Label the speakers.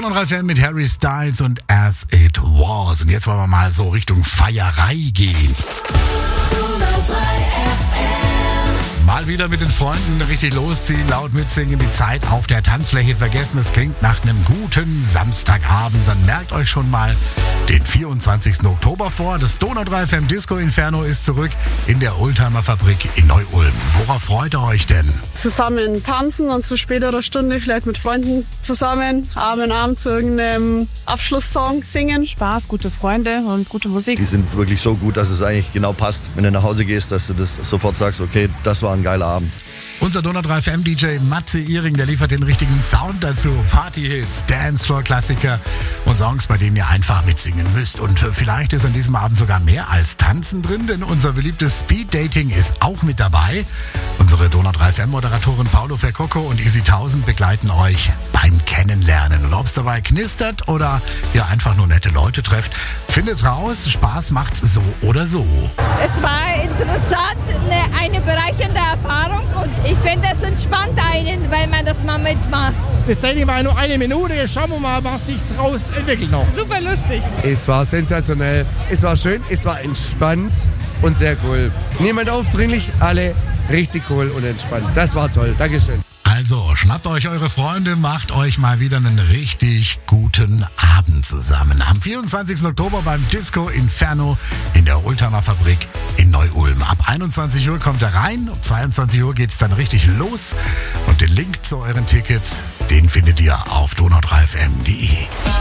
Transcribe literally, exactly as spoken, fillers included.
Speaker 1: Donau drei F M mit Harry Styles und As It Was. Und jetzt wollen wir mal so Richtung Feierei gehen.
Speaker 2: Donau drei F M.
Speaker 1: Mal wieder mit den Freunden richtig losziehen, laut mitsingen, die Zeit auf der Tanzfläche vergessen. Es klingt nach einem guten Samstagabend. Dann merkt euch schon mal den vierundzwanzigsten Oktober vor. Das Donau drei F M Disco Inferno ist zurück in der Oldtimer Fabrik in Neu-Ulm. Worauf freut ihr euch denn?
Speaker 3: Zusammen tanzen und zu späterer Stunde vielleicht mit Freunden zusammen Arm in Arm zu irgendeinem Abschlusssong singen.
Speaker 4: Spaß, gute Freunde und gute Musik.
Speaker 5: Die sind wirklich so gut, dass es eigentlich genau passt, wenn du nach Hause gehst, dass du das sofort sagst, okay, das war ein geiler Abend.
Speaker 1: Unser Donau drei F M D J Matze Ihring, der liefert den richtigen Sound dazu. Partyhits, Dancefloor-Klassiker und Songs, bei denen ihr einfach mitsingen müsst. Und vielleicht ist an diesem Abend sogar mehr als Tanzen drin, denn unser beliebtes Speed-Dating ist auch mit dabei. Unsere Donau drei F M-Moderatorin Paulo Vercocco und Easy tausend begleiten euch beim Kennenlernen. Und ob es dabei knistert oder ihr einfach nur nette Leute trefft, findet's raus. Spaß macht's so oder so.
Speaker 6: Es war interessant, eine, eine bereichernde Erfahrung und ich finde, es entspannt einen, weil man das mal mitmacht.
Speaker 7: Das Training war nur eine Minute, jetzt schauen wir mal, was sich daraus entwickelt noch.
Speaker 6: Super lustig.
Speaker 8: Es war sensationell, es war schön, es war entspannt und sehr cool. Niemand aufdringlich, alle richtig cool und entspannt. Das war toll, Dankeschön.
Speaker 1: Also, schnappt euch eure Freunde, macht euch mal wieder einen richtig guten Abend zusammen. Am vierundzwanzigsten Oktober beim Disco Inferno in der Oldtimer Fabrik in Neu-Ulm. Ab einundzwanzig Uhr kommt er rein, um zweiundzwanzig Uhr geht's dann richtig los. Und den Link zu euren Tickets, den findet ihr auf donau drei f m punkt d e.